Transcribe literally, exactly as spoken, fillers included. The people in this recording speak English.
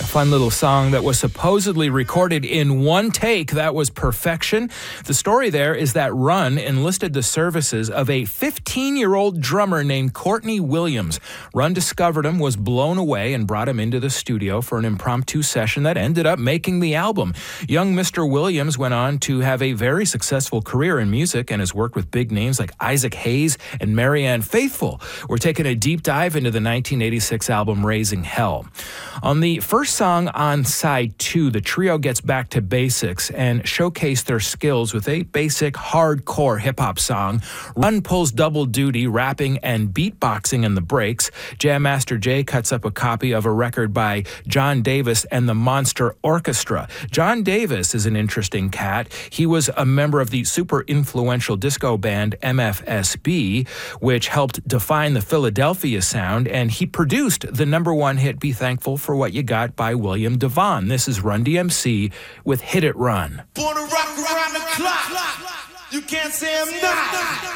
fun little song that was supposedly recorded in one take. That was perfection. The story there is that Run enlisted the services of a fifteen-year-old drummer named Courtney Williams. Run discovered him, was blown away, and brought him into the studio for an impromptu session that ended up making the album. Young Mister Williams went on to have a very successful career in music and has worked with big names like Isaac Hayes and Marianne Faithfull. We're taking a deep dive into the nineteen eighty-six album Raising Hell. On the first song on side two, the trio gets back to basics and showcase their skills with a basic hardcore hip-hop song. Run pulls double duty, rapping and beatboxing in the breaks. Jam Master Jay cuts up a copy of a record by John Davis and the Monster Orchestra. John Davis is an interesting cat. He was a member of the super influential disco band M F S B, which helped define the Philadelphia sound, and he produced the number one hit Be Thankful for What You Got by William DeVaughn. This is Run D M C with Hit It Run. Born to rock around the clock. You can't say I'm not.